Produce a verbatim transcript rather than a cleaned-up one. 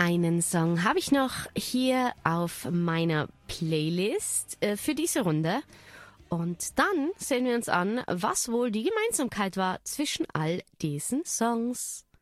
Einen Song habe ich noch hier auf meiner Playlist äh, für diese Runde. Und dann sehen wir uns an, was wohl die Gemeinsamkeit war zwischen all diesen Songs.